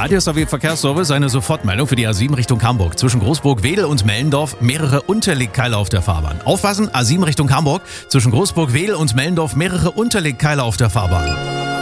Radio SAW Verkehrsservice, eine Sofortmeldung für die A7 Richtung Hamburg. Zwischen Großburg-Wedel und Mellendorf mehrere Unterlegkeile auf der Fahrbahn. Aufpassen, A7 Richtung Hamburg. Zwischen Großburg-Wedel und Mellendorf mehrere Unterlegkeile auf der Fahrbahn.